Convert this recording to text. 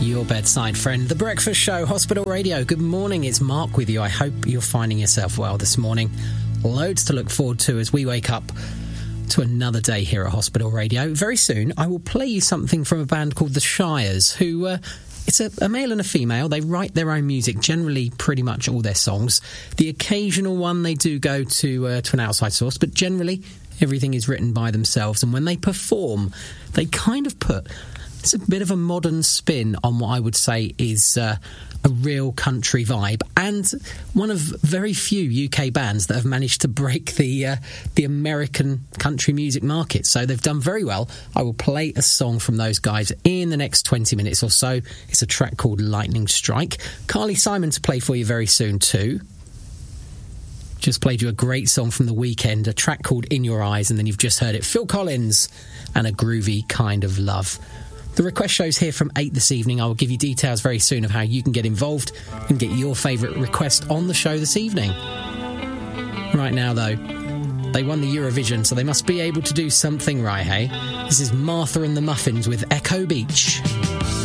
Your bedside friend, The Breakfast Show, Hospital Radio. Good morning, it's Mark with you. I hope you're finding yourself well this morning. Loads to look forward to as we wake up to another day here at Hospital Radio. Very soon, I will play you something from a band called The Shires, who... it's a male and a female. They write their own music, generally pretty much all their songs. The occasional one they do go to an outside source, but generally everything is written by themselves. And when they perform, they kind of put... it's a bit of a modern spin on what I would say is a real country vibe, and one of very few UK bands that have managed to break the American country music market. So they've done very well. I will play a song from those guys in the next 20 minutes or so. It's a track called Lightning Strike. Carly Simon to play for you very soon too. Just played you a great song from The Weeknd, a track called In Your Eyes, and then you've just heard it, Phil Collins and A Groovy Kind of Love. The request show's here from 8 this evening. I will give you details very soon of how you can get involved and get your favourite request on the show this evening. Right now, though, they won the Eurovision, so they must be able to do something right, hey? This is Martha and the Muffins with Echo Beach.